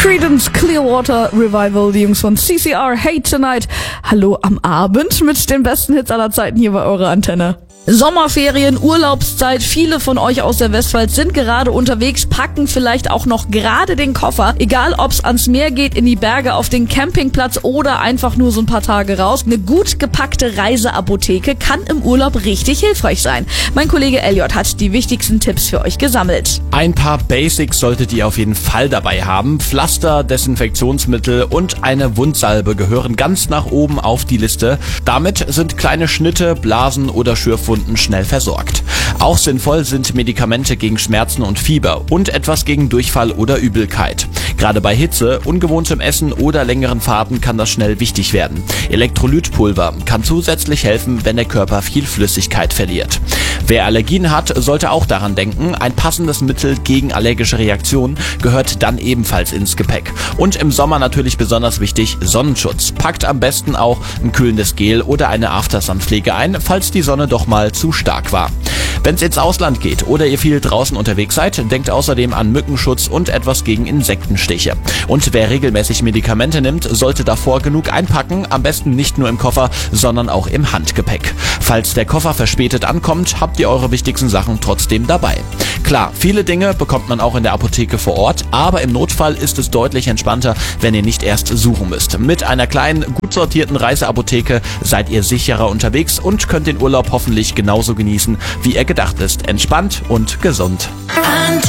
Creedence Clearwater Revival, die Jungs von CCR, Hate Tonight. Hallo am Abend mit den besten Hits aller Zeiten hier bei eurer Antenne. Sommerferien, Urlaubszeit, viele von euch aus der Westpfalz sind gerade unterwegs, packen vielleicht auch noch gerade den Koffer, egal ob's ans Meer geht, in die Berge, auf den Campingplatz oder einfach nur so ein paar Tage raus. Eine gut gepackte Reiseapotheke kann im Urlaub richtig hilfreich sein. Mein Kollege Elliot hat die wichtigsten Tipps für euch gesammelt. Ein paar Basics solltet ihr auf jeden Fall dabei haben. Pflaster, Desinfektionsmittel und eine Wundsalbe gehören ganz nach oben auf die Liste. Damit sind kleine Schnitte, Blasen oder Schürfwunden schnell versorgt. Auch sinnvoll sind Medikamente gegen Schmerzen und Fieber und etwas gegen Durchfall oder Übelkeit. Gerade bei Hitze, ungewohntem Essen oder längeren Fahrten kann das schnell wichtig werden. Elektrolytpulver kann zusätzlich helfen, wenn der Körper viel Flüssigkeit verliert. Wer Allergien hat, sollte auch daran denken, ein passendes Mittel gegen allergische Reaktionen gehört dann ebenfalls ins Gepäck. Und im Sommer natürlich besonders wichtig, Sonnenschutz. Packt am besten auch ein kühlendes Gel oder eine Aftersun-Pflege ein, falls die Sonne doch mal zu stark war. Wenn es ins Ausland geht oder ihr viel draußen unterwegs seid, denkt außerdem an Mückenschutz und etwas gegen Insektenstiche. Und wer regelmäßig Medikamente nimmt, sollte davor genug einpacken, am besten nicht nur im Koffer, sondern auch im Handgepäck. Falls der Koffer verspätet ankommt, habt ihr eure wichtigsten Sachen trotzdem dabei. Klar, viele Dinge bekommt man auch in der Apotheke vor Ort, aber im Notfall ist es deutlich entspannter, wenn ihr nicht erst suchen müsst. Mit einer kleinen, gut sortierten Reiseapotheke seid ihr sicherer unterwegs und könnt den Urlaub hoffentlich genauso genießen, wie er gedacht ist. Entspannt und gesund.